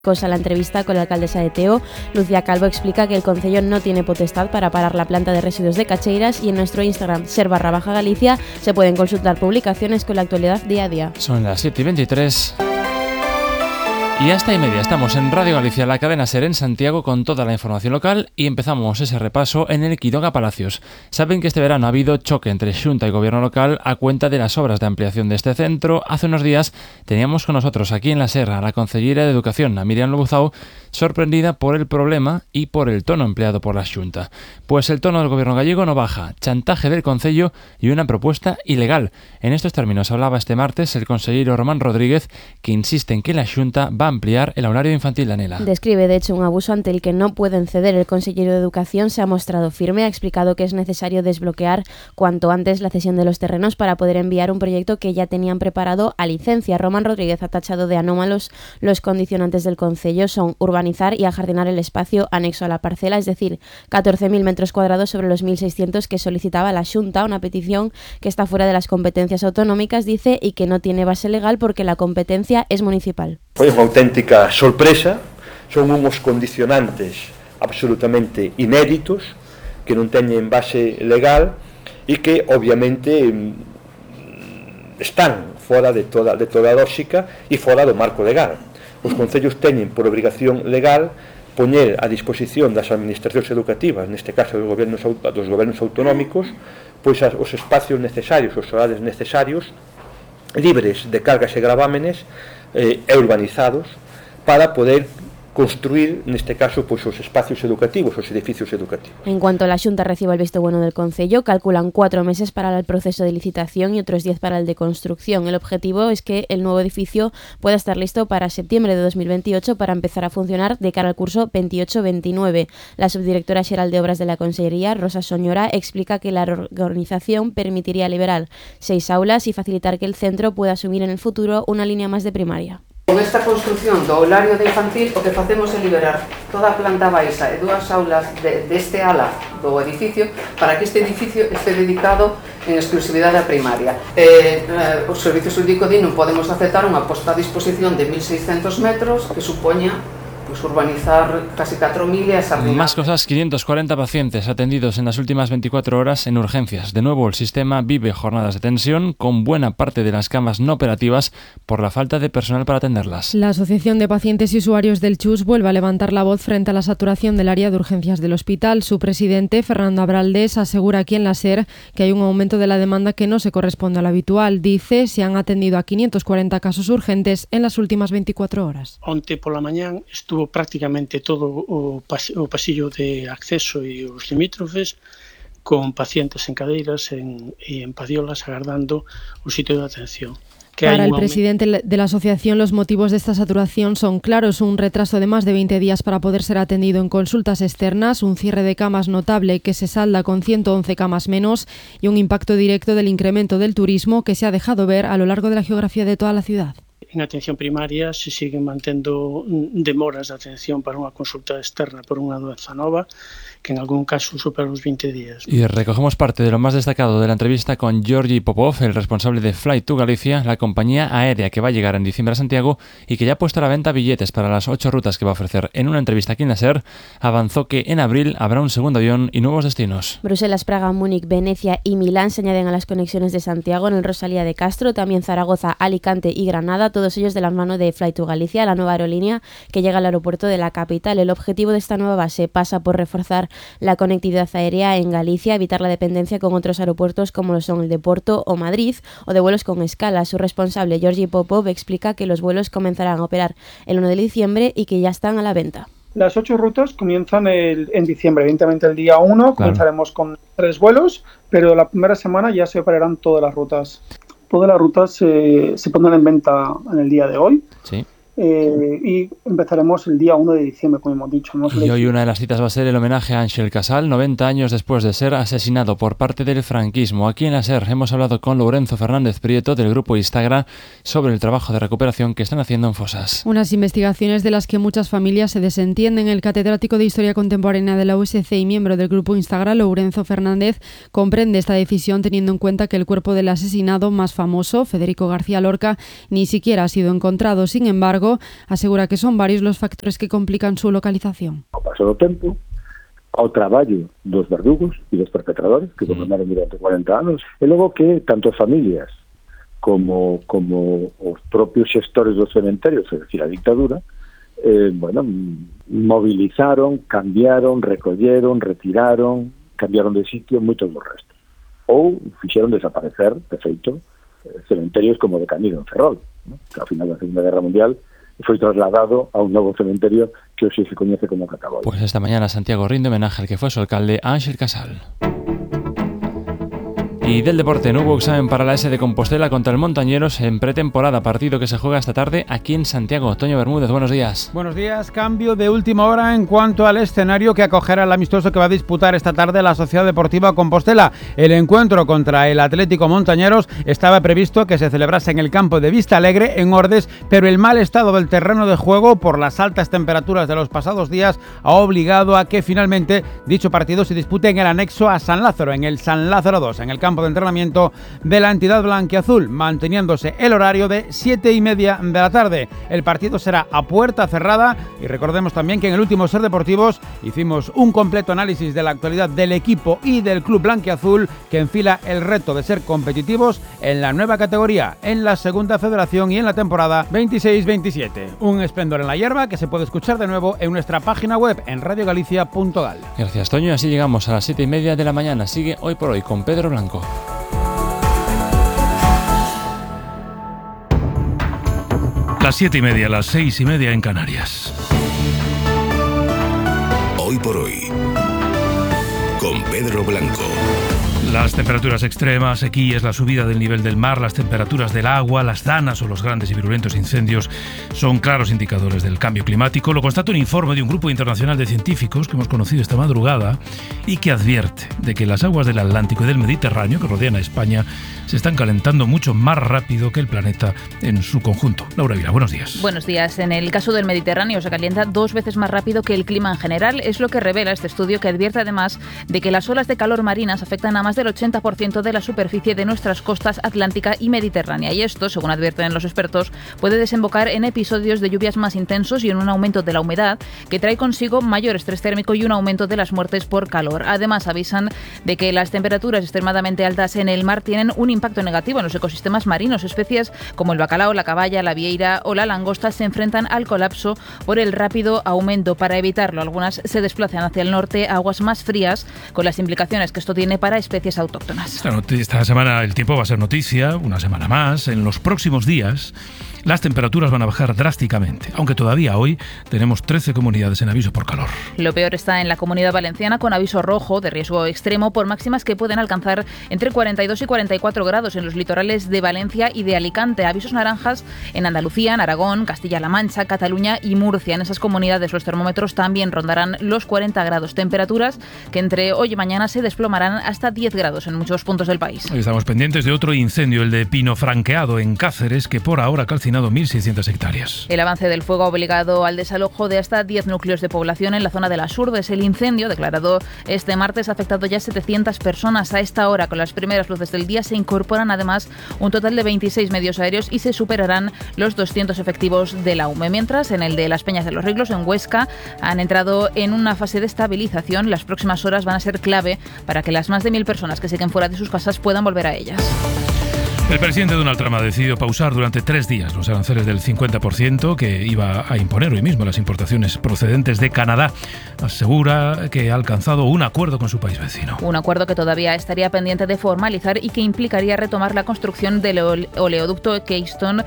A la entrevista con la alcaldesa de Teo, Lucía Calvo explica que el concello no tiene potestad para parar la planta de residuos de Cacheiras y en nuestro Instagram, ser_Galicia, se pueden consultar publicaciones con la actualidad día a día. Son las 7:23. Y hasta y media estamos en Radio Galicia, la cadena SER en Santiago, con toda la información local, y empezamos ese repaso en el Quiroga Palacios. Saben que este verano ha habido choque entre Xunta y Gobierno local a cuenta de las obras de ampliación de este centro. Hace unos días teníamos con nosotros aquí en la SER a la concellera de Educación, a Miriam Lobuzao, sorprendida por el problema y por el tono empleado por la Xunta. Pues el tono del Gobierno gallego no baja, chantaje del concello y una propuesta ilegal. En estos términos hablaba este martes el consellero Román Rodríguez, que insiste en que la Xunta va a ampliar el horario infantil de Anela. Describe de hecho un abuso ante el que no pueden ceder. El consellero de Educación se ha mostrado firme, ha explicado que es necesario desbloquear cuanto antes la cesión de los terrenos para poder enviar un proyecto que ya tenían preparado a licencia. Román Rodríguez ha tachado de anómalos los condicionantes del concello, son urbanizar y ajardinar el espacio anexo a la parcela, es decir, 14.000 metros cuadrados sobre los 1.600 que solicitaba la Xunta, una petición que está fuera de las competencias autonómicas, dice, y que no tiene base legal porque la competencia es municipal. Foi unha auténtica sorpresa, son uns condicionantes absolutamente inéditos que non teñen base legal e que obviamente están fora de toda lógica e fora do marco legal. Os concellos teñen por obrigación legal poñer a disposición das administracións educativas, neste caso dos gobernos autonómicos, pois os espacios necesarios, os horarios necesarios, libres de cargas e gravámenes e urbanizados para poder construir, neste caso, pois os espacios educativos, os edificios educativos. En cuanto la Xunta reciba el visto bueno del concello, calculan 4 meses para el proceso de licitación y otros 10 para el de construcción. El objetivo es que el nuevo edificio pueda estar listo para septiembre de 2028 para empezar a funcionar de cara al curso 28-29. La subdirectora xeral de Obras de la Consellería, Rosa Soñora, explica que la organización permitiría liberar 6 aulas y facilitar que el centro pueda asumir en el futuro una línea más de primaria. Con esta construción do aulario de infantil, o que facemos é liberar toda a planta baixa e 2 aulas deste ala do edificio para que este edificio este dedicado en exclusividade á primaria. Os servicios jurídicos non podemos aceptar unha posta a disposición de 1.600 metros que supoña urbanizar casi 4.000 y asardinar. Más cosas, 540 pacientes atendidos en las últimas 24 horas en urgencias. De nuevo, el sistema vive jornadas de tensión, con buena parte de las camas no operativas por la falta de personal para atenderlas. La Asociación de Pacientes y Usuarios del CHUS vuelve a levantar la voz frente a la saturación del área de urgencias del hospital. Su presidente, Fernando Abraldés, asegura aquí en la SER que hay un aumento de la demanda que no se corresponde a lo habitual. Dice, se han atendido a 540 casos urgentes en las últimas 24 horas. Onte pola mañán estuvo prácticamente todo o pasillo de acceso e os limítrofes con pacientes en cadeiras e en padiolas agardando o sitio de atención. Para el presidente de la asociación, los motivos de esta saturación son claros: un retraso de más de 20 días para poder ser atendido en consultas externas, un cierre de camas notable que se salda con 111 camas menos y un impacto directo del incremento del turismo que se ha dejado ver a lo largo de la geografía de toda la ciudad. En atención primaria se siguen mantendo demoras de atención para unha consulta externa por unha doenza nova, que en algún caso supera os 20 días. Y recogemos parte de lo más destacado de la entrevista con Georgi Popov, el responsable de Fly2Galicia, la compañía aérea que va a llegar en diciembre a Santiago y que ya ha puesto a la venta billetes para las 8 rutas que va a ofrecer. En una entrevista aquí en la SER, avanzó que en abril habrá un segundo avión y nuevos destinos. Bruselas, Praga, Múnich, Venecia y Milán se añaden a las conexiones de Santiago en el Rosalía de Castro, también Zaragoza, Alicante y Granada, todos ellos de la mano de Fly2Galicia, la nueva aerolínea que llega al aeropuerto de la capital. El objetivo de esta nueva base pasa por reforzar la conectividad aérea en Galicia, evitar la dependencia con otros aeropuertos como lo son el de Porto o Madrid, o de vuelos con escala. Su responsable, Georgi Popov, explica que los vuelos comenzarán a operar el 1 de diciembre y que ya están a la venta. Las 8 rutas comienzan en diciembre, evidentemente el día 1 comenzaremos con 3 vuelos, pero la primera semana ya se operarán todas las rutas. Todas las rutas se pondrán en venta en el día de hoy. Sí. Y empezaremos el día 1 de diciembre, como hemos dicho. Y hoy una de las citas va a ser el homenaje a Ángel Casal, 90 años después de ser asesinado por parte del franquismo. Aquí en la SER hemos hablado con Lourenço Fernández Prieto del grupo Istagra sobre el trabajo de recuperación que están haciendo en fosas. Unas investigaciones de las que muchas familias se desentienden. El catedrático de Historia Contemporánea de la USC y miembro del grupo Istagra, Lourenço Fernández, comprende esta decisión teniendo en cuenta que el cuerpo del asesinado más famoso, Federico García Lorca, ni siquiera ha sido encontrado. Sin embargo, Blanco asegura que son varios los factores que complican su localización. Ao paso do tempo, ao traballo dos verdugos e dos perpetradores que gobernaron durante 40 anos, e logo que tanto as familias como os propios xestores dos cementerios, é dicir, a dictadura, movilizaron, cambiaron, recolleron, retiraron, cambiaron de sitio moitos dos restos. Ou fixeron desaparecer, de feito, cementerios como o de Canido en Ferrol, ¿no? Que ao final da Segunda Guerra Mundial foi trasladado a un novo cementerio que hoxe se coñece como Cataboy. Pues esta mañana Santiago rinde homenaje al que fue su alcalde, Ángel Casal. Y del deporte, no hubo examen para la S de Compostela contra el Montañeros en pretemporada, partido que se juega esta tarde aquí en Santiago. Toño Bermúdez, buenos días. Buenos días. Cambio de última hora en cuanto al escenario que acogerá el amistoso que va a disputar esta tarde la Sociedad Deportiva Compostela. El encuentro contra el Atlético Montañeros estaba previsto que se celebrase en el campo de Vista Alegre, en Ordes, pero el mal estado del terreno de juego por las altas temperaturas de los pasados días ha obligado a que finalmente dicho partido se dispute en el anexo a San Lázaro, en el San Lázaro 2, en el campo de entrenamiento de la entidad blanquiazul, manteniéndose el horario de 7:30 de la tarde. El partido será a puerta cerrada y recordemos también que en el último Ser Deportivos hicimos un completo análisis de la actualidad del equipo y del club blanquiazul, que enfila el reto de ser competitivos en la nueva categoría, en la segunda federación y en la temporada 26-27. Un esplendor en la hierba que se puede escuchar de nuevo en nuestra página web en radiogalicia.gal. Gracias, Toño. Así llegamos a las 7:30 de la mañana. Sigue Hoy por Hoy con Pedro Blanco. Las 7:30, las 6:30 en Canarias. Hoy por Hoy con Pedro Blanco. Las temperaturas extremas, sequías, la subida del nivel del mar, las temperaturas del agua, las danas o los grandes y virulentos incendios son claros indicadores del cambio climático. Lo constata un informe de un grupo internacional de científicos que hemos conocido esta madrugada y que advierte de que las aguas del Atlántico y del Mediterráneo que rodean a España se están calentando mucho más rápido que el planeta en su conjunto. Laura Vila, buenos días. Buenos días. En el caso del Mediterráneo se calienta 2 veces más rápido que el clima en general. Es lo que revela este estudio, que advierte además de que las olas de calor marinas afectan a más del 80% de la superficie de nuestras costas atlántica y mediterránea. Y esto, según advierten los expertos, puede desembocar en episodios de lluvias más intensos y en un aumento de la humedad que trae consigo mayor estrés térmico y un aumento de las muertes por calor. Además, avisan de que las temperaturas extremadamente altas en el mar tienen un impacto negativo en los ecosistemas marinos. Especies como el bacalao, la caballa, la vieira o la langosta se enfrentan al colapso por el rápido aumento. Para evitarlo, algunas se desplazan hacia el norte a aguas más frías, con las implicaciones que esto tiene para especies autóctonas. Esta semana el tiempo va a ser noticia, una semana más. En los próximos días las temperaturas van a bajar drásticamente, aunque todavía hoy tenemos 13 comunidades en aviso por calor. Lo peor está en la Comunidad Valenciana, con aviso rojo de riesgo extremo por máximas que pueden alcanzar entre 42 y 44 grados en los litorales de Valencia y de Alicante. Avisos naranjas en Andalucía, en Aragón, Castilla-La Mancha, Cataluña y Murcia. En esas comunidades los termómetros también rondarán los 40 grados. Temperaturas que entre hoy y mañana se desplomarán hasta 10 grados en muchos puntos del país. Hoy estamos pendientes de otro incendio, el de Pino Franqueado en Cáceres, que por ahora ha calcinado 1.600 hectáreas. El avance del fuego ha obligado al desalojo de hasta 10 núcleos de población en la zona de las Urdes. El incendio, declarado este martes, ha afectado ya 700 personas. A esta hora, con las primeras luces del día, se incorporan además un total de 26 medios aéreos y se superarán los 200 efectivos de la UME. Mientras, en el de Las Peñas de los Riglos, en Huesca, han entrado en una fase de estabilización. Las próximas horas van a ser clave para que las más de 1.000 personas que siguen fuera de sus casas puedan volver a ellas. El presidente Donald Trump ha decidido pausar durante 3 días los aranceles del 50% que iba a imponer hoy mismo las importaciones procedentes de Canadá. Asegura que ha alcanzado un acuerdo con su país vecino. Un acuerdo que todavía estaría pendiente de formalizar y que implicaría retomar la construcción del oleoducto Keystone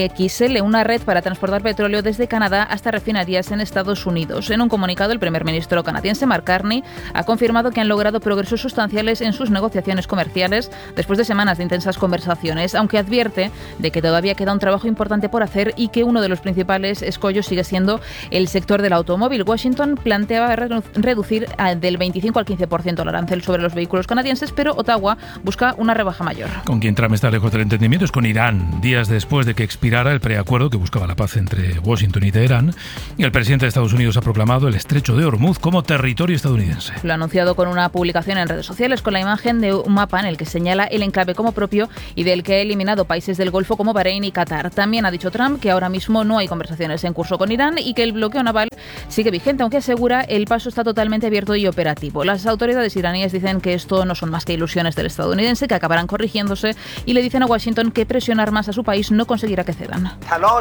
XL, una red para transportar petróleo desde Canadá hasta refinerías en Estados Unidos. En un comunicado, el primer ministro canadiense Mark Carney ha confirmado que han logrado progresos sustanciales en sus negociaciones comerciales después de semanas de intensas conversaciones, aunque advierte de que todavía queda un trabajo importante por hacer y que uno de los principales escollos sigue siendo el sector del automóvil. Washington planteaba reducir del 25 al 15% el arancel sobre los vehículos canadienses, pero Ottawa busca una rebaja mayor. Con quien Trump está lejos del entendimiento es con Irán, días después de que expirara el preacuerdo que buscaba la paz entre Washington y Teherán. Y el presidente de Estados Unidos ha proclamado el estrecho de Hormuz como territorio estadounidense. Lo ha anunciado con una publicación en redes sociales con la imagen de un mapa en el que señala el enclave como propio y del que ha eliminado países del Golfo como Bahrein y Qatar. También ha dicho Trump que ahora mismo no hay conversaciones en curso con Irán y que el bloqueo naval sigue vigente, aunque asegura el paso está totalmente abierto y operativo. Las autoridades iraníes dicen que esto no son más que ilusiones del estadounidense, que acabarán corrigiéndose, y le dicen a Washington que presionar más a su país no conseguirá que cedan.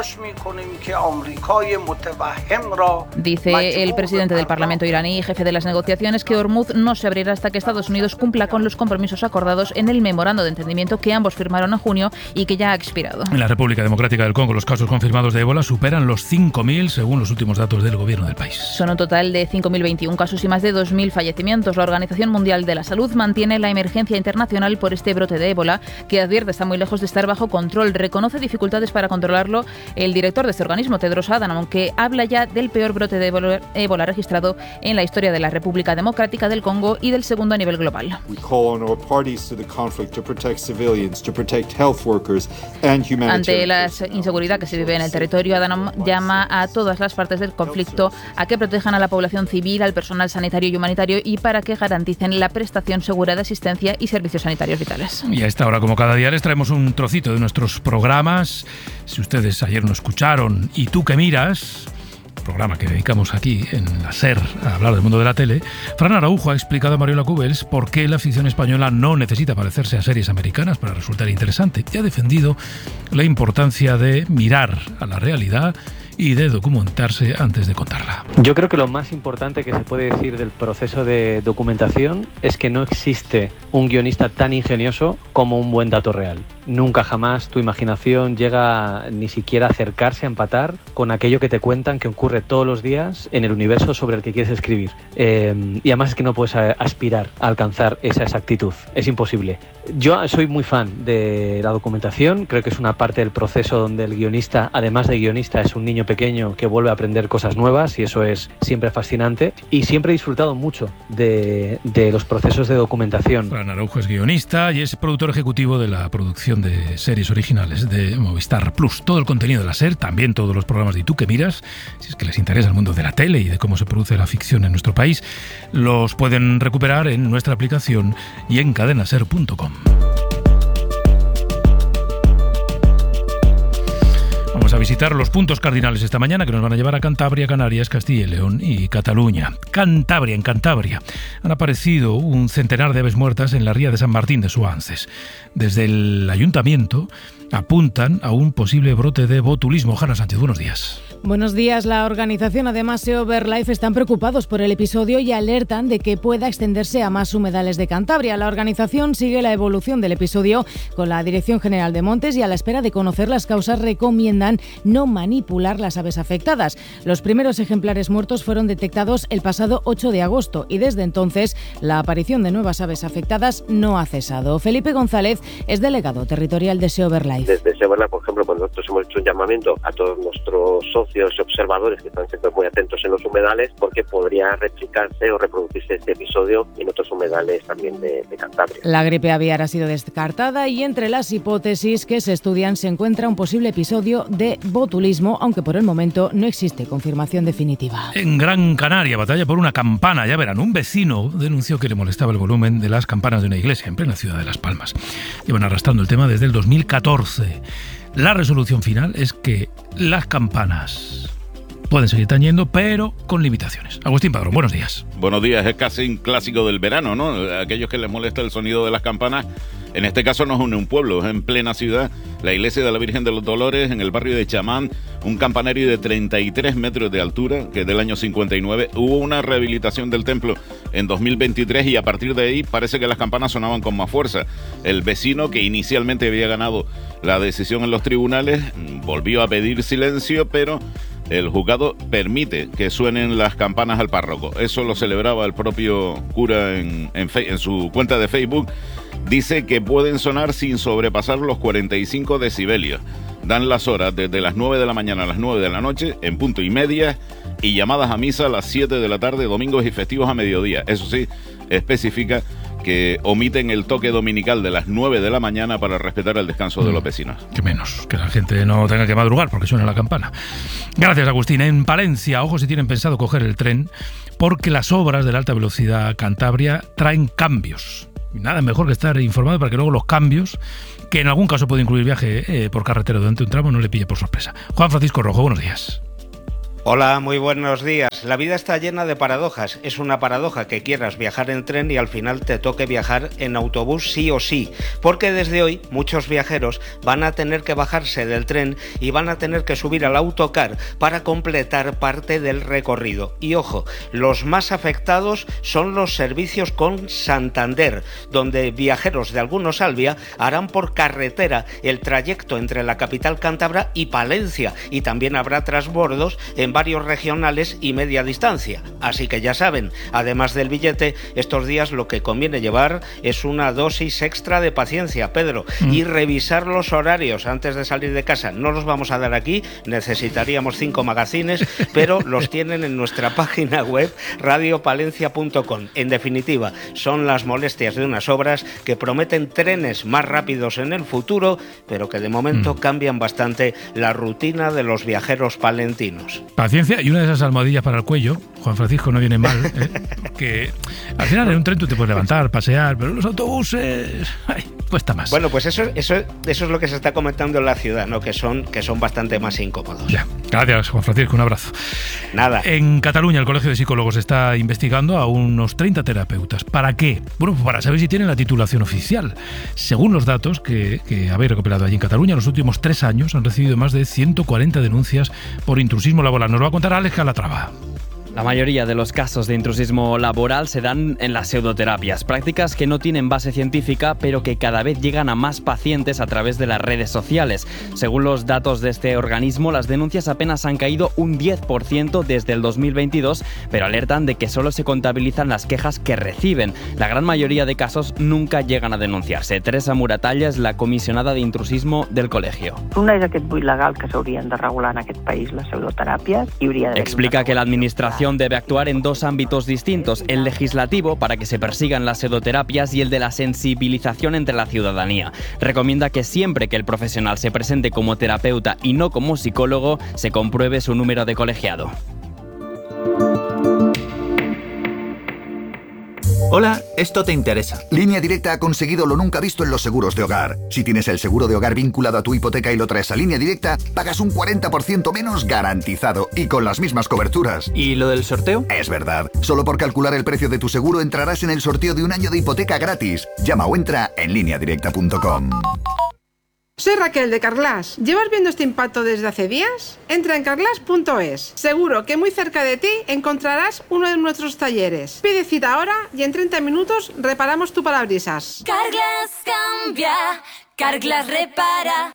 Dice el presidente del Parlamento iraní y jefe de las negociaciones que Hormuz no se abrirá hasta que Estados Unidos cumpla con los compromisos acordados en el memorando de entendimiento que ambos firmaron en junio y que ya ha expirado. En la República Democrática del Congo, los casos confirmados de ébola superan los 5.000 según los últimos datos del gobierno del país. Son un total de 5.021 casos y más de 2.000 fallecimientos. La Organización Mundial de la Salud mantiene la emergencia internacional por este brote de ébola, que advierte está muy lejos de estar bajo control. Reconoce dificultades para controlarlo el director de este organismo, Tedros Adhanom, aunque habla ya del peor brote de ébola registrado en la historia de la República Democrática del Congo y del segundo a nivel global. Ante la inseguridad que se vive en el territorio, Adhanom llama a todas las partes del conflicto a que protejan a la población civil, al personal sanitario y humanitario y para que garanticen la prestación segura de asistencia y servicios sanitarios vitales. Y a esta hora, como cada día, les traemos un trocito de nuestros programas. Si ustedes ayer no escucharon ¿Y tú qué miras?, programa que dedicamos aquí en la SER a hablar del mundo de la tele, Fran Araujo ha explicado a Mariola Cubels por qué la ficción española no necesita parecerse a series americanas para resultar interesante, y ha defendido la importancia de mirar a la realidad y de documentarse antes de contarla. Yo creo que lo más importante que se puede decir del proceso de documentación es que no existe un guionista tan ingenioso como un buen dato real. Nunca jamás tu imaginación llega ni siquiera a acercarse, a empatar con aquello que te cuentan que ocurre todos los días en el universo sobre el que quieres escribir. Y además es que no puedes aspirar a alcanzar esa exactitud. Es imposible. Yo soy muy fan de la documentación. Creo que es una parte del proceso donde el guionista, además de guionista, es un niño pequeño que vuelve a aprender cosas nuevas, y eso es siempre fascinante. Y siempre he disfrutado mucho de los procesos de documentación. Fran Araujo es guionista y es productor ejecutivo de la producción de series originales de Movistar Plus. Todo el contenido de la SER, también todos los programas de ¿Y tú qué miras?, si es que les interesa el mundo de la tele y de cómo se produce la ficción en nuestro país, los pueden recuperar en nuestra aplicación y en cadenaser.com. Vamos a visitar los puntos cardinales esta mañana que nos van a llevar a Cantabria, Canarias, Castilla y León y Cataluña. Cantabria, en Cantabria han aparecido un centenar de aves muertas en la ría de San Martín de Suances. Desde el ayuntamiento apuntan a un posible brote de botulismo. Jana Sánchez, buenos días. Buenos días. La organización, además SEO BirdLife, están preocupados por el episodio y alertan de que pueda extenderse a más humedales de Cantabria. La organización sigue la evolución del episodio con la Dirección General de Montes y a la espera de conocer las causas recomiendan no manipular las aves afectadas. Los primeros ejemplares muertos fueron detectados el pasado 8 de agosto y desde entonces la aparición de nuevas aves afectadas no ha cesado. Felipe González es delegado territorial de SEO BirdLife. Desde SEO BirdLife, por ejemplo, pues nosotros hemos hecho un llamamiento a todos nuestros socios y observadores que están siempre muy atentos en los humedales, porque podría replicarse o reproducirse este episodio en otros humedales también de Cantabria. La gripe aviar ha sido descartada y entre las hipótesis que se estudian se encuentra un posible episodio de botulismo, aunque por el momento no existe confirmación definitiva. En Gran Canaria, batalla por una campana. Ya verán, un vecino denunció que le molestaba el volumen de las campanas de una iglesia en plena ciudad de Las Palmas. Llevan arrastrando el tema desde el 2014. La resolución final es que las campanas pueden seguir tañendo, pero con limitaciones. Agustín Padrón, buenos días. Buenos días, es casi un clásico del verano, ¿no? Aquellos que les molesta el sonido de las campanas, en este caso no es un pueblo, es en plena ciudad, la iglesia de la Virgen de los Dolores, en el barrio de Chamán, un campanario de 33 metros de altura, que es del año 59. Hubo una rehabilitación del templo en 2023 y a partir de ahí parece que las campanas sonaban con más fuerza. El vecino, que inicialmente había ganado la decisión en los tribunales, volvió a pedir silencio, pero el juzgado permite que suenen las campanas al párroco. Eso lo celebraba el propio cura en su cuenta de Facebook. Dice que pueden sonar sin sobrepasar los 45 decibelios. Dan las horas desde las 9 de la mañana a las 9 de la noche, en punto y media, y llamadas a misa a las 7 de la tarde, domingos y festivos a mediodía. Eso sí, especifica que omiten el toque dominical de las 9 de la mañana para respetar el descanso de los vecinos. Que menos, que la gente no tenga que madrugar porque suena la campana. Gracias, Agustín. En Palencia, ojo si tienen pensado coger el tren, porque las obras de la alta velocidad Cantabria traen cambios. Nada mejor que estar informado para que luego los cambios, que en algún caso puede incluir viaje por carretera durante un tramo, no le pille por sorpresa. Juan Francisco Rojo, buenos días. Hola, muy buenos días. La vida está llena de paradojas. Es una paradoja que quieras viajar en tren y al final te toque viajar en autobús sí o sí, porque desde hoy muchos viajeros van a tener que bajarse del tren y van a tener que subir al autocar para completar parte del recorrido. Y ojo, los más afectados son los servicios con Santander, donde viajeros de algunos Alvia harán por carretera el trayecto entre la capital cántabra y Palencia, y también habrá transbordos en varios regionales y media distancia. Así que ya saben, además del billete, estos días lo que conviene llevar es una dosis extra de paciencia, Pedro, y revisar los horarios antes de salir de casa. No los vamos a dar aquí, necesitaríamos 5 magazines, pero los tienen en nuestra página web radiopalencia.com. En definitiva, son las molestias de unas obras que prometen trenes más rápidos en el futuro, pero que de momento cambian bastante la rutina de los viajeros palentinos. Paciencia y una de esas almohadillas para el cuello, Juan Francisco, no viene mal, que al final en un tren tú te puedes levantar, pasear, pero en los autobuses cuesta más. Bueno, pues eso es lo que se está comentando en la ciudad, ¿no? Que son bastante más incómodos. Ya. Gracias, Juan Francisco, un abrazo. Nada. En Cataluña el Colegio de Psicólogos está investigando a unos 30 terapeutas. ¿Para qué? Bueno, pues para saber si tienen la titulación oficial. Según los datos que habéis recopilado allí en Cataluña, en los últimos 3 años han recibido más de 140 denuncias por intrusismo laboral. Nos lo va a contar Alex Calatrava. La mayoría de los casos de intrusismo laboral se dan en las pseudoterapias, prácticas que no tienen base científica, pero que cada vez llegan a más pacientes a través de las redes sociales. Según los datos de este organismo, las denuncias apenas han caído un 10% desde el 2022, pero alertan de que solo se contabilizan las quejas que reciben. La gran mayoría de casos nunca llegan a denunciarse. Teresa Muratalla es la comisionada de intrusismo del colegio. Una és aquest buit legal que s'haurien de regular en aquest país, les pseudoteràpies, i hauria de... Explica que la administración debe actuar en 2 ámbitos distintos, el legislativo para que se persigan las pseudoterapias y el de la sensibilización entre la ciudadanía. Recomienda que siempre que el profesional se presente como terapeuta y no como psicólogo, se compruebe su número de colegiado. Hola, esto te interesa. Línea Directa ha conseguido lo nunca visto en los seguros de hogar. Si tienes el seguro de hogar vinculado a tu hipoteca y lo traes a Línea Directa, pagas un 40% menos garantizado y con las mismas coberturas. ¿Y lo del sorteo? Es verdad. Solo por calcular el precio de tu seguro entrarás en el sorteo de un año de hipoteca gratis. Llama o entra en lineadirecta.com. Soy Raquel de Carglass. ¿Llevas viendo este impacto desde hace días? Entra en carglass.es. Seguro que muy cerca de ti encontrarás uno de nuestros talleres. Pide cita ahora y en 30 minutos reparamos tu parabrisas. Carglass cambia, Carglass repara.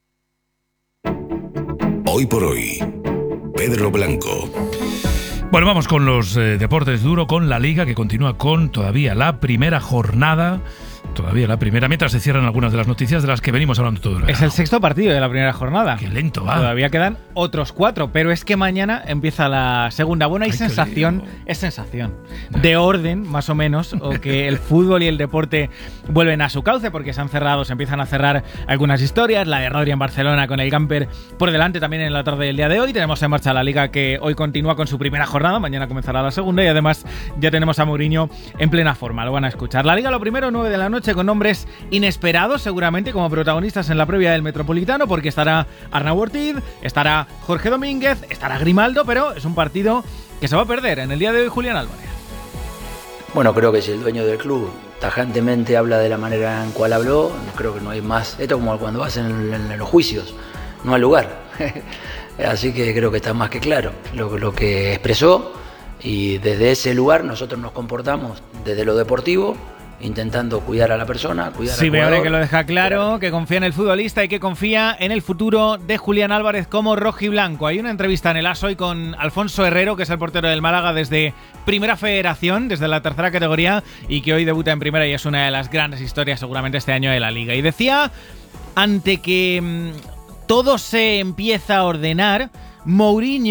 Hoy por hoy, Pedro Blanco. Bueno, vamos con los deportes duro, con la Liga, que continúa con todavía la primera jornada. Todavía la primera, mientras se cierran algunas de las noticias de las que venimos hablando todo el verano. Es el 6º partido de la primera jornada. Qué lento va. Todavía quedan otros 4, pero es que mañana empieza la segunda. Bueno, hay sensación de orden, más o menos, o que el fútbol y el deporte vuelven a su cauce, porque se empiezan a cerrar algunas historias. La de Rodri en Barcelona con el camper por delante también en la tarde del día de hoy. Tenemos en marcha la Liga, que hoy continúa con su primera jornada. Mañana comenzará la segunda y además ya tenemos a Mourinho en plena forma. Lo van a escuchar. La Liga, lo primero, 9 de la noche, con nombres inesperados seguramente como protagonistas en la previa del Metropolitano, porque estará Arnau Ortiz, estará Jorge Domínguez, estará Grimaldo, pero es un partido que se va a perder en el día de hoy Julián Álvarez. Bueno, creo que si el dueño del club tajantemente habla de la manera en cual habló, creo que no hay más. Esto es como cuando vas en los juicios, no hay lugar. Así que creo que está más que claro lo que expresó, y desde ese lugar nosotros nos comportamos desde lo deportivo, intentando cuidar a la persona, cuidar al jugador. Sí, que lo deja claro, que confía en el futbolista y que confía en el futuro de Julián Álvarez como rojiblanco. Hay una entrevista en el AS hoy con Alfonso Herrero, que es el portero del Málaga desde Primera Federación, desde la 3ª categoría, y que hoy debuta en Primera y es una de las grandes historias seguramente este año de la Liga. Y decía, ante que todo se empieza a ordenar, Mourinho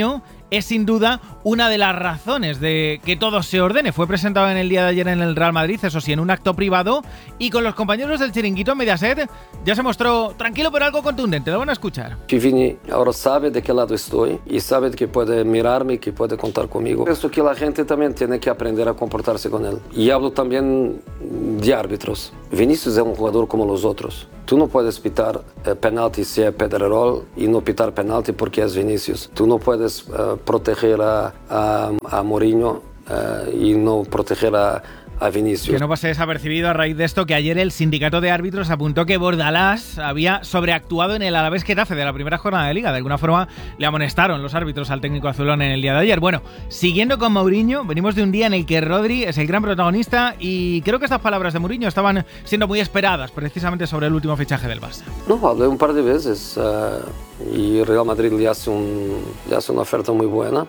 es sin duda una de las razones de que todo se ordene. Fue presentado en el día de ayer en el Real Madrid, eso sí, en un acto privado, y con los compañeros del Chiringuito Mediaset ya se mostró tranquilo pero algo contundente. Lo van a escuchar. Vini ahora sabe de qué lado estoy y sabe que puede mirarme y que puede contar conmigo. Pienso que la gente también tiene que aprender a comportarse con él. Y hablo también de árbitros. Vinicius es un jugador como los otros. Tú no puedes pitar penalti si es Pedrerol y no pitar penalti porque es Vinicius. Tú no puedes proteger a Mourinho y no proteger a Vinicius. Que no pase desapercibido a raíz de esto que ayer el sindicato de árbitros apuntó que Bordalás había sobreactuado en el Alavés Getafe de la primera jornada de Liga. De alguna forma le amonestaron los árbitros al técnico azulón en el día de ayer. Bueno, siguiendo con Mourinho, venimos de un día en el que Rodri es el gran protagonista y creo que estas palabras de Mourinho estaban siendo muy esperadas precisamente sobre el último fichaje del Barça. No, hablé un par de veces y Real Madrid le hace una oferta muy buena.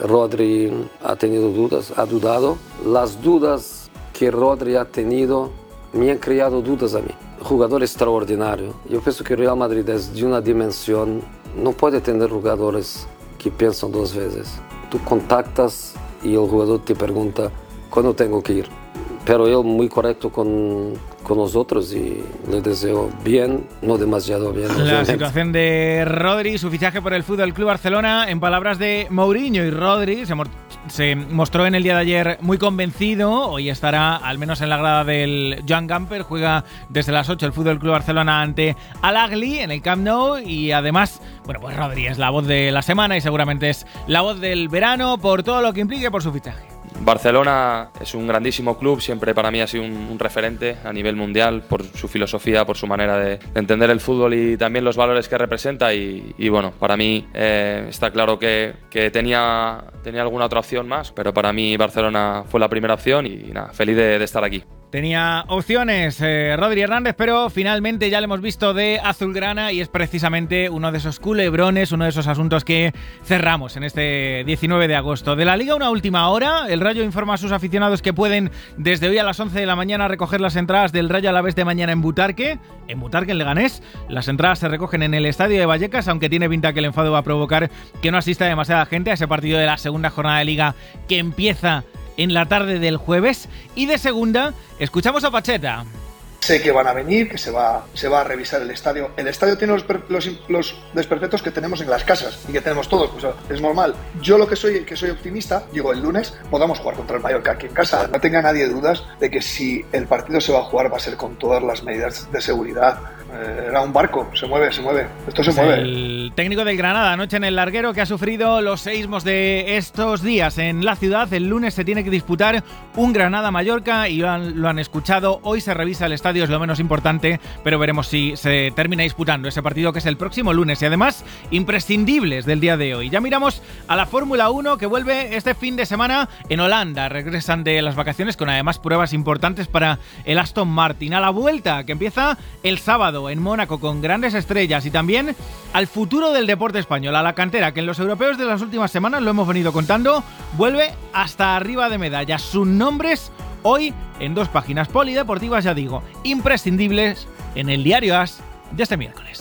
Rodri ha tenido dudas, ha dudado. Las dudas que Rodri ha tenido me han creado dudas a mí. Jugador extraordinario. Yo pienso que Real Madrid es de una dimensión, no puede tener jugadores que piensan dos veces. Tú contactas y el jugador te pregunta cuándo tengo que ir. Pero él muy correcto con nosotros y le deseo bien, no demasiado bien. La situación de Rodri, su fichaje por el Fútbol Club Barcelona, en palabras de Mourinho, y Rodri se mostró en el día de ayer muy convencido. Hoy estará al menos en la grada del Joan Gamper, juega desde las 8 el Fútbol Club Barcelona ante Al-Ahly en el Camp Nou y además, bueno, pues Rodri es la voz de la semana y seguramente es la voz del verano por todo lo que implique por su fichaje. Barcelona es un grandísimo club, siempre para mí ha sido un referente a nivel mundial por su filosofía, por su manera de entender el fútbol y también los valores que representa y bueno, para mí está claro que tenía alguna otra opción más, pero para mí Barcelona fue la primera opción y nada, feliz de estar aquí. Tenía opciones Rodri Hernández, pero finalmente ya lo hemos visto de azulgrana y es precisamente uno de esos culebrones, uno de esos asuntos que cerramos en este 19 de agosto. De la Liga, una última hora. El Rayo informa a sus aficionados que pueden desde hoy a las 11 de la mañana recoger las entradas del Rayo Alavés de mañana en Butarque, en Leganés. Las entradas se recogen en el estadio de Vallecas, aunque tiene pinta que el enfado va a provocar que no asista demasiada gente a ese partido de la segunda jornada de Liga que empieza en la tarde del jueves. Y de segunda, escuchamos a Pacheta. Sé que van a venir, que se va a revisar el estadio. El estadio tiene los desperfectos que tenemos en las casas y que tenemos todos, pues es normal. Yo lo que soy optimista, digo, el lunes podamos jugar contra el Mallorca aquí en casa. No tenga nadie dudas de que si el partido se va a jugar va a ser con todas las medidas de seguridad. Era un barco, se mueve, esto se mueve. El técnico del Granada anoche en el larguero que ha sufrido los seísmos de estos días en la ciudad. El lunes se tiene que disputar un Granada-Mallorca y lo han escuchado. Hoy se revisa el estadio, es lo menos importante, pero veremos si se termina disputando ese partido que es el próximo lunes y además imprescindibles del día de hoy. Ya miramos a la Fórmula 1 que vuelve este fin de semana en Holanda. Regresan de las vacaciones con además pruebas importantes para el Aston Martin. A la vuelta que empieza el sábado en Mónaco con grandes estrellas y también al futuro del deporte español, a la cantera que en los europeos de las últimas semanas, lo hemos venido contando, vuelve hasta arriba de medallas. Sus nombres hoy en 2 páginas polideportivas, ya digo, imprescindibles en el diario AS de este miércoles.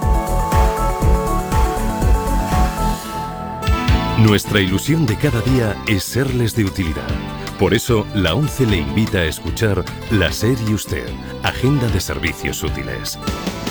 Nuestra ilusión de cada día es serles de utilidad. Por eso, la ONCE le invita a escuchar La SER y Usted, Agenda de Servicios Útiles.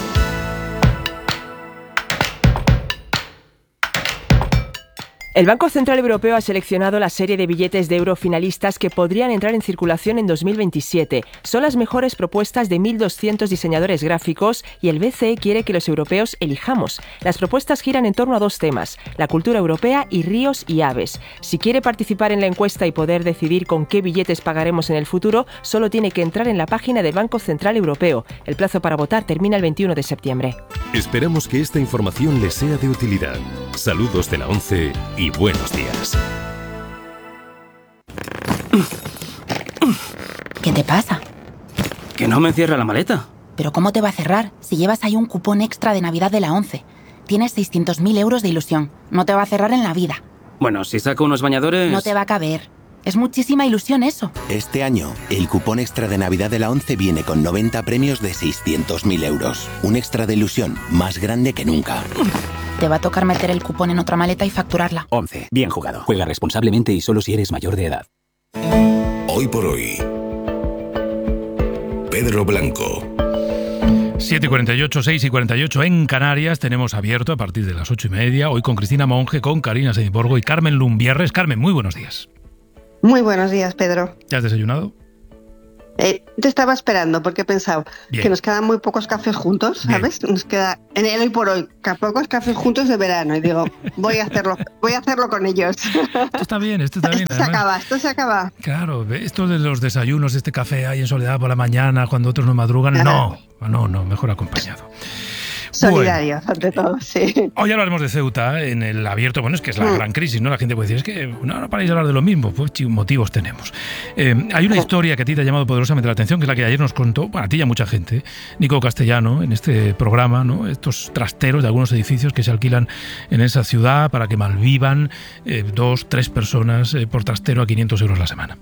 El Banco Central Europeo ha seleccionado la serie de billetes de euro finalistas que podrían entrar en circulación en 2027. Son las mejores propuestas de 1.200 diseñadores gráficos y el BCE quiere que los europeos elijamos. Las propuestas giran en torno a 2 temas, la cultura europea y ríos y aves. Si quiere participar en la encuesta y poder decidir con qué billetes pagaremos en el futuro, solo tiene que entrar en la página del Banco Central Europeo. El plazo para votar termina el 21 de septiembre. Esperamos que esta información les sea de utilidad. Saludos de la ONCE y buenos días. ¿Qué te pasa? Que no me cierra la maleta. ¿Pero cómo te va a cerrar si llevas ahí un cupón extra de Navidad de la ONCE? Tienes 600.000 euros de ilusión. No te va a cerrar en la vida. Bueno, si saco unos bañadores... No te va a caber. Es muchísima ilusión eso. Este año, el cupón extra de Navidad de la ONCE viene con 90 premios de 600.000 euros. Un extra de ilusión más grande que nunca. Te va a tocar meter el cupón en otra maleta y facturarla. 11. Bien jugado. Juega responsablemente y solo si eres mayor de edad. Hoy por hoy, Pedro Blanco. 7:48, 6:48 en Canarias. Tenemos abierto a partir de las 8:30. Hoy con Cristina Monge, con Karina Seinborgo y Carmen Lumbierres. Carmen, muy buenos días. Muy buenos días, Pedro. ¿Ya has desayunado? Te estaba esperando porque he pensado Bien. que nos quedan muy pocos cafés juntos, ¿sabes? Nos queda en el hoy por hoy, pocos cafés juntos de verano y digo, voy a hacerlo con ellos. Esto está bien. Esto se acaba. Claro, esto de los desayunos, este café ahí en soledad por la mañana, cuando otros no madrugan, no, mejor acompañado. Solidarios, ante todo, sí. Hoy hablaremos de Ceuta en el abierto. Bueno, es que es la gran crisis, ¿no? La gente puede decir, es que no paráis de hablar de lo mismo. Pues motivos tenemos. Hay una historia que a ti te ha llamado poderosamente la atención, que es la que ayer nos contó, bueno, a ti y a mucha gente, Nico Castellano, en este programa, ¿no? Estos trasteros de algunos edificios que se alquilan en esa ciudad para que malvivan 2, 3 personas por trastero a 500 euros la semana.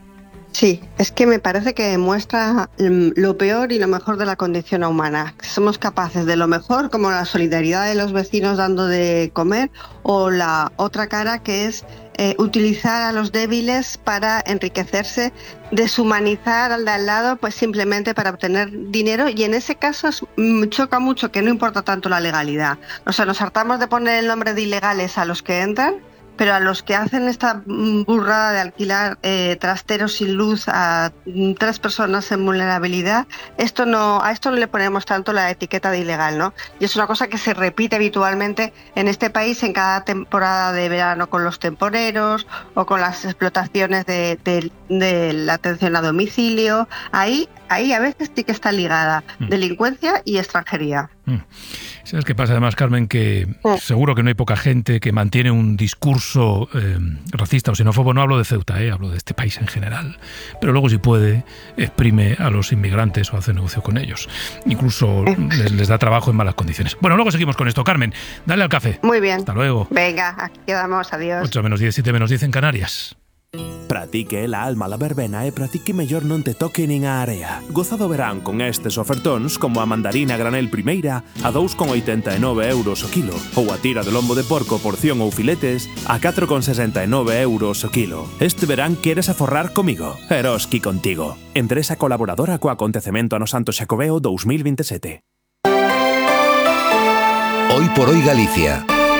Sí, es que me parece que muestra lo peor y lo mejor de la condición humana. Somos capaces de lo mejor, como la solidaridad de los vecinos dando de comer, o la otra cara que es utilizar a los débiles para enriquecerse, deshumanizar al de al lado, pues simplemente para obtener dinero, y en ese caso choca mucho que no importa tanto la legalidad. O sea, nos hartamos de poner el nombre de ilegales a los que entran, pero a los que hacen esta burrada de alquilar trasteros sin luz a 3 personas en vulnerabilidad, a esto no le ponemos tanto la etiqueta de ilegal, ¿no? Y es una cosa que se repite habitualmente en este país en cada temporada de verano con los temporeros o con las explotaciones de la atención a domicilio. Ahí a veces sí que está ligada delincuencia y extranjería. ¿Sabes qué pasa además, Carmen? Que seguro que no hay poca gente que mantiene un discurso racista o xenófobo. No hablo de Ceuta, hablo de este país en general. Pero luego, si puede, exprime a los inmigrantes o hace negocio con ellos. Incluso les da trabajo en malas condiciones. Bueno, luego seguimos con esto. Carmen, dale al café. Muy bien. Hasta luego. Venga, aquí quedamos. Adiós. 8:10, 7:10 en Canarias. Pratique la alma la verbena e pratique mellor non te toque nin a area. Goza do verán con estes ofertóns como a mandarina granel primeira a 2,89 euros o kilo ou a tira de lombo de porco porción ou filetes a 4,69 euros o kilo. Este verán queres aforrar comigo. Eroski contigo. Empresa colaboradora co acontecemento ano Santo Xacobeo 2027. Hoy por hoy Galicia.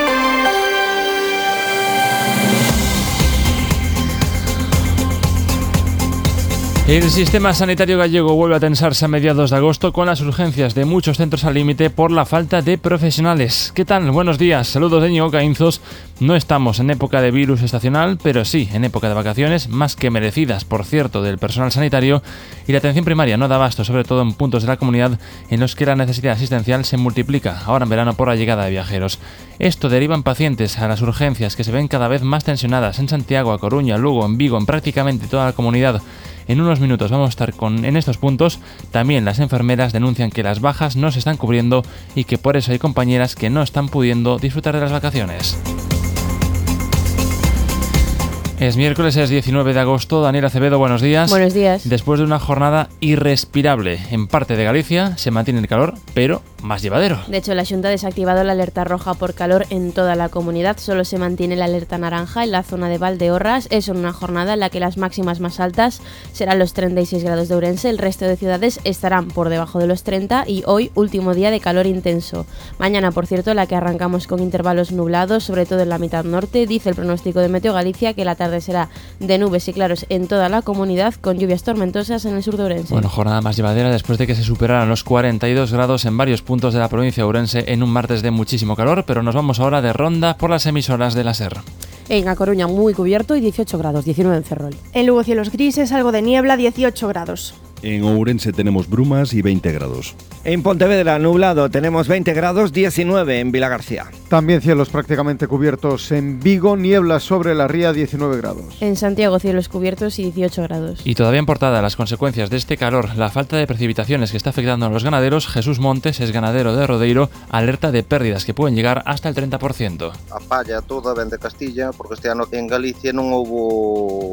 El sistema sanitario gallego vuelve a tensarse a mediados de agosto con las urgencias de muchos centros al límite por la falta de profesionales. ¿Qué tal? Buenos días, saludos de Ñigo Caínzos. No estamos en época de virus estacional, pero sí en época de vacaciones, más que merecidas, por cierto, del personal sanitario, y la atención primaria no da abasto, sobre todo en puntos de la comunidad en los que la necesidad asistencial se multiplica, ahora en verano por la llegada de viajeros. Esto deriva en pacientes a las urgencias que se ven cada vez más tensionadas en Santiago, A Coruña, Lugo, en Vigo, en prácticamente toda la comunidad. En unos minutos vamos a estar en estos puntos. También las enfermeras denuncian que las bajas no se están cubriendo y que por eso hay compañeras que no están pudiendo disfrutar de las vacaciones. Es miércoles, es 19 de agosto. Daniel Acevedo, buenos días. Buenos días. Después de una jornada irrespirable en parte de Galicia, se mantiene el calor, pero más llevadero. De hecho, la Xunta ha desactivado la alerta roja por calor en toda la comunidad. Solo se mantiene la alerta naranja en la zona de Valdeorras. Es una jornada en la que las máximas más altas serán los 36 grados de Ourense. El resto de ciudades estarán por debajo de los 30 y hoy, último día de calor intenso. Mañana, por cierto, la que arrancamos con intervalos nublados, sobre todo en la mitad norte. Dice el pronóstico de Meteo Galicia que la tarde será de nubes y claros en toda la comunidad, con lluvias tormentosas en el sur de Ourense. Bueno, jornada más llevadera después de que se superaran los 42 grados en varios puntos de la provincia de Ourense en un martes de muchísimo calor, pero nos vamos ahora de ronda por las emisoras de la SER. En A Coruña muy cubierto y 18 grados, 19 en Ferrol. En Lugo cielos grises, algo de niebla, 18 grados. En Ourense tenemos brumas y 20 grados. En Pontevedra nublado, tenemos 20 grados, 19 en Vilagarcía. También cielos prácticamente cubiertos en Vigo, niebla sobre la ría, 19 grados. En Santiago cielos cubiertos y 18 grados. Y todavía en portada las consecuencias de este calor, la falta de precipitaciones que está afectando a los ganaderos. Jesús Montes es ganadero de Rodeiro, alerta de pérdidas que pueden llegar hasta el 30%. A palla toda ven de Castilla, porque este ano aquí en Galicia non houbo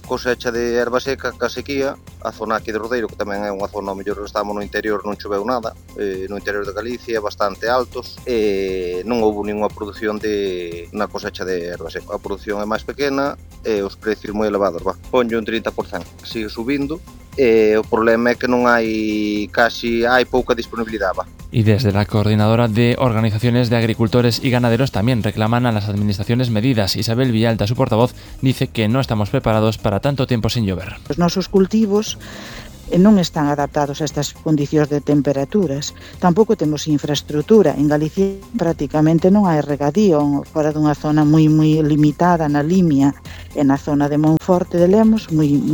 cosecha de erva seca, ca sequía, a zona aquí de Rodeiro, que tamén é unha zona, ao mellor estamos no interior, non choveu nada, no interior de Galicia, bastante altos, non houve ninguna produción na cosecha de erva seca. A produción é máis pequena e os precios moi elevados, ponlle un 30%, sigue subindo. O problema é que non hai pouca disponibilidade. Y desde la Coordinadora de Organizaciones de Agricultores y Ganaderos también reclaman a las administraciones medidas. Isabel Villalta, su portavoz, dice que no estamos preparados para tanto tiempo sin llover. Os nosos cultivos non están adaptados a estas condicións de temperaturas. Tampouco temos infraestructura. En Galicia prácticamente non hai regadío, fora dunha zona moi limitada na Limia e na zona de Monforte de Lemos,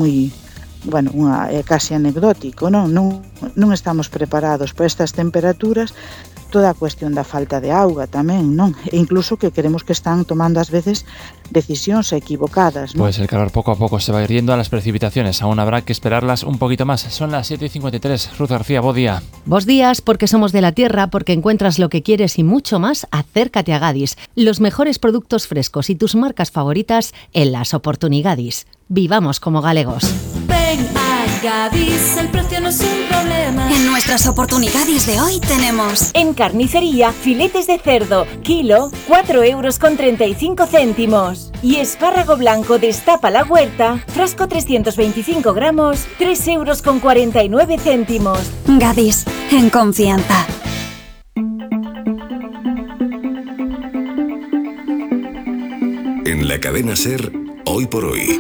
é casi anecdótico, non estamos preparados para estas temperaturas, toda a cuestión da falta de auga tamén, non? E incluso que queremos que están tomando ás veces decisións equivocadas, non? Pues el calor poco a poco se va ir yendo a las precipitaciones, aún habrá que esperarlas un poquito más. Son las 7:53. Ruth García, buen día. Bos días, porque somos de la tierra, porque encuentras lo que quieres y mucho más, acércate a Gadis. Los mejores productos frescos y tus marcas favoritas en las Oportunigadis. Vivamos como galegos. Ven a Gadis, el precio no es un problema. En nuestras Oportunigadis de hoy tenemos... En carnicería, filetes de cerdo, kilo, 4,35 €. Y espárrago blanco destapa la huerta, frasco 325 gramos, 3,49 €. Gadis, en confianza. En la cadena SER, Hoy por Hoy.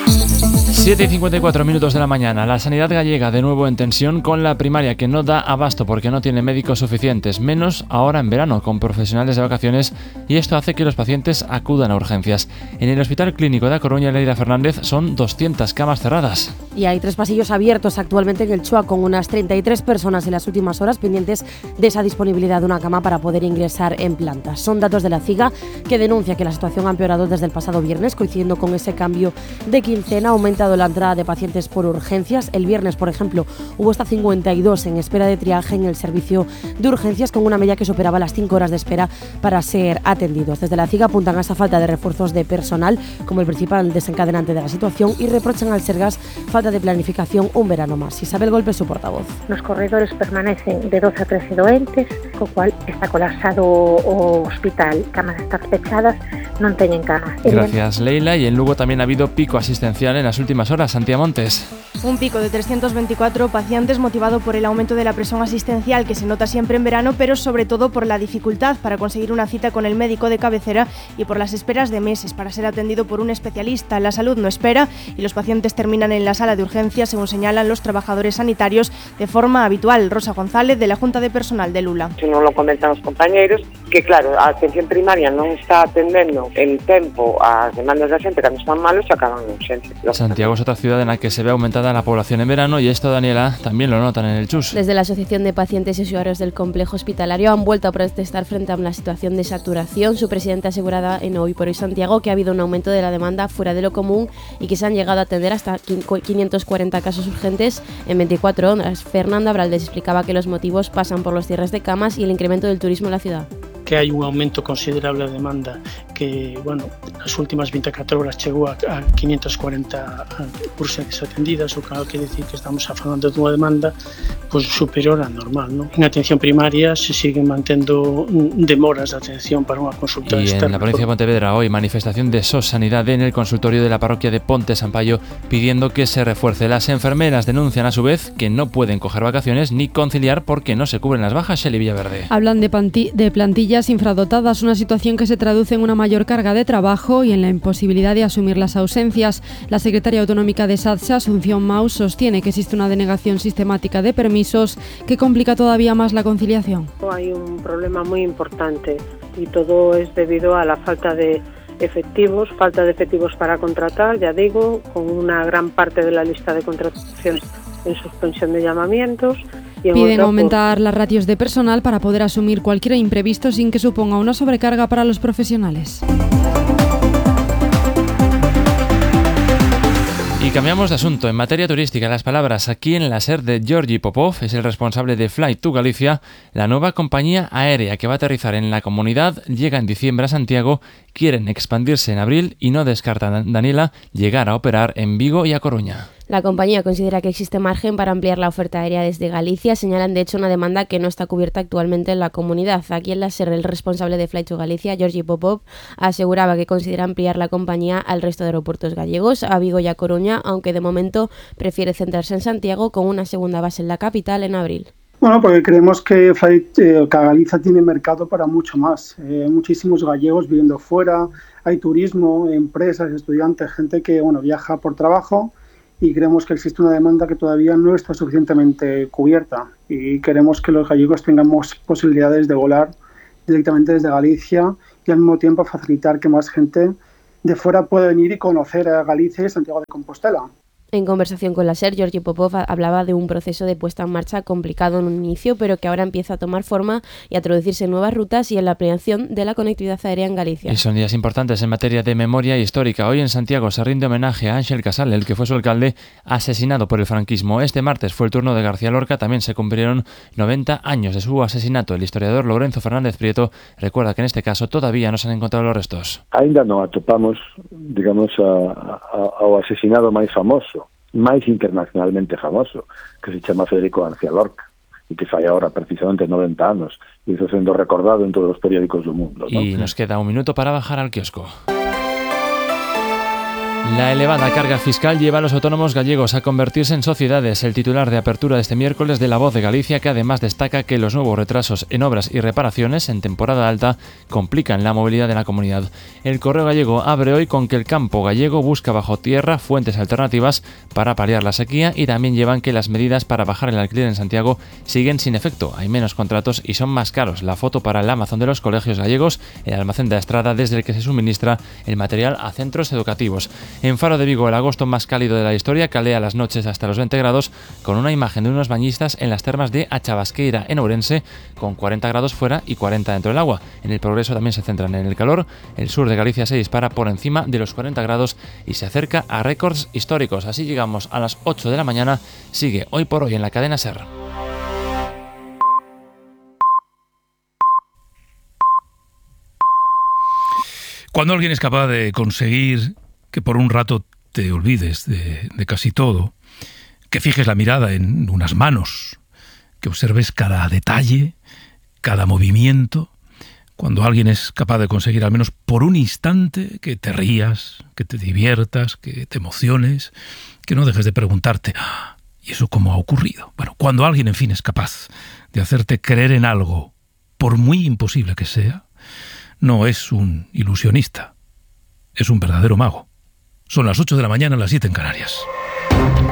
7:54 de la mañana. La sanidad gallega de nuevo en tensión con la primaria, que no da abasto porque no tiene médicos suficientes, menos ahora en verano con profesionales de vacaciones, y esto hace que los pacientes acudan a urgencias. En el Hospital Clínico de A Coruña, Leira Fernández, son 200 camas cerradas. Y hay 3 pasillos abiertos actualmente en el CHUA, con unas 33 personas en las últimas horas pendientes de esa disponibilidad de una cama para poder ingresar en planta. Son datos de la CIGA, que denuncia que la situación ha empeorado desde el pasado viernes, coincidiendo con ese cambio de quincena. Ha aumentado la entrada de pacientes por urgencias. El viernes, por ejemplo, hubo hasta 52 en espera de triaje en el servicio de urgencias, con una media que superaba las 5 horas de espera para ser atendidos. Desde la CIGA apuntan a esa falta de refuerzos de personal como el principal desencadenante de la situación y reprochan al Sergas falta de planificación un verano más. Isabel Golpe, su portavoz. Los corredores permanecen de 12 a 13 doentes, co cual está colapsado o hospital. Camas están pechadas, non teñen camas. Gracias, Leila. Y en Lugo también ha habido pico asistencial en las últimas horas. Santiago Montes. Un pico de 324 pacientes motivado por el aumento de la presión asistencial que se nota siempre en verano, pero sobre todo por la dificultad para conseguir una cita con el médico de cabecera y por las esperas de meses para ser atendido por un especialista. La salud no espera y los pacientes terminan en la sala de urgencias, según señalan los trabajadores sanitarios de forma habitual. Rosa González, de la Junta de Personal de Lula. Se non lo comentan os compañeiros, que claro, a atención primaria non está atendendo en tempo as demandas da xente cando están malos, acaban en urgencias. Santiago es otra ciudad en la que se ve aumentada la población en verano, y esto, Daniela, también lo notan en el CHUS. Desde la Asociación de Pacientes y Usuarios del Complejo Hospitalario han vuelto a protestar frente a una situación de saturación. Su presidenta asegurada en Hoy por Hoy Santiago que ha habido un aumento de la demanda fuera de lo común y que se han llegado a atender hasta 540 casos urgentes en 24 horas. Fernanda Braldés explicaba que los motivos pasan por los cierres de camas y el incremento del turismo en la ciudad. Que hai un aumento considerable de demanda que, nas últimas 24 horas chegou a 540 urxencias atendidas, o que quere dicir que estamos falando dunha demanda superior á normal, non? En atención primaria se siguen mantendo demoras de atención para unha consulta externa. Y en la provincia de Pontevedra hoy manifestación de SOS Sanidad en el consultorio de la parroquia de Ponte Sampaio, pidiendo que se refuerce. Las enfermeras denuncian a su vez que no pueden coger vacaciones ni conciliar porque no se cubren las bajas. Shelley Villaverde. Hablan de plantillas infradotadas, una situación que se traduce en una mayor carga de trabajo y en la imposibilidad de asumir las ausencias. La secretaria autonómica de SADSA, Asunción Maus, sostiene que existe una denegación sistemática de permisos que complica todavía más la conciliación. Hay un problema muy importante y todo es debido a la falta de efectivos para contratar, ya digo, con una gran parte de la lista de contrataciones en suspensión de llamamientos. Piden aumentar las ratios de personal para poder asumir cualquier imprevisto sin que suponga una sobrecarga para los profesionales. Y cambiamos de asunto. En materia turística, las palabras aquí en la SER de Georgi Popov, es el responsable de Fly to Galicia, la nueva compañía aérea que va a aterrizar en la comunidad, llega en diciembre a Santiago, quieren expandirse en abril y no descartan, Daniela, llegar a operar en Vigo y a Coruña. La compañía considera que existe margen para ampliar la oferta aérea desde Galicia. Señalan, de hecho, una demanda que no está cubierta actualmente en la comunidad. Aquí en la SER, el responsable de Fly to Galicia, Georgi Popov, aseguraba que considera ampliar la compañía al resto de aeropuertos gallegos, a Vigo y a Coruña, aunque de momento prefiere centrarse en Santiago con una segunda base en la capital en abril. Bueno, porque creemos que Galicia tiene mercado para mucho más. Hay muchísimos gallegos viviendo fuera, hay turismo, empresas, estudiantes, gente que viaja por trabajo, y creemos que existe una demanda que todavía no está suficientemente cubierta, y queremos que los gallegos tengamos posibilidades de volar directamente desde Galicia y al mismo tiempo facilitar que más gente de fuera pueda venir y conocer a Galicia y Santiago de Compostela. En conversación con la SER, Georgi Popov hablaba de un proceso de puesta en marcha complicado en un inicio, pero que ahora empieza a tomar forma y a traducirse en nuevas rutas y en la ampliación de la conectividad aérea en Galicia. Y son días importantes en materia de memoria histórica. Hoy en Santiago se rinde homenaje a Ángel Casal, el que fue su alcalde, asesinado por el franquismo. Este martes fue el turno de García Lorca. También se cumplieron 90 años de su asesinato. El historiador Lorenzo Fernández Prieto recuerda que en este caso todavía no se han encontrado los restos. Ainda non atopamos, digamos, ao asesinado máis famoso, máis internacionalmente famoso, que se chama Federico García Lorca, e que fai agora precisamente 90 anos, e iso sendo recordado en todos os periódicos do mundo, ¿no? Y nos queda un minuto para bajar al kiosco. La elevada carga fiscal lleva a los autónomos gallegos a convertirse en sociedades. El titular de apertura de este miércoles de La Voz de Galicia, que además destaca que los nuevos retrasos en obras y reparaciones en temporada alta complican la movilidad de la comunidad. El Correo Gallego abre hoy con que el campo gallego busca bajo tierra fuentes alternativas para paliar la sequía, y también llevan que las medidas para bajar el alquiler en Santiago siguen sin efecto. Hay menos contratos y son más caros. La foto para el Amazon de los colegios gallegos, el almacén de Estrada desde el que se suministra el material a centros educativos. En Faro de Vigo, el agosto más cálido de la historia, calea las noches hasta los 20 grados, con una imagen de unos bañistas en las termas de Achabasqueira, en Ourense, con 40 grados fuera y 40 dentro del agua. En el progreso también se centran en el calor. El sur de Galicia se dispara por encima de los 40 grados y se acerca a récords históricos. Así llegamos a las 8 de la mañana. Sigue Hoy por Hoy en la cadena SER. Cuando alguien es capaz de conseguir que por un rato te olvides de casi todo, que fijes la mirada en unas manos, que observes cada detalle, cada movimiento, cuando alguien es capaz de conseguir al menos por un instante que te rías, que te diviertas, que te emociones, que no dejes de preguntarte, ¿y eso cómo ha ocurrido? Bueno, cuando alguien, en fin, es capaz de hacerte creer en algo, por muy imposible que sea, no es un ilusionista, es un verdadero mago. Son las 8 de la mañana, las 7 en Canarias.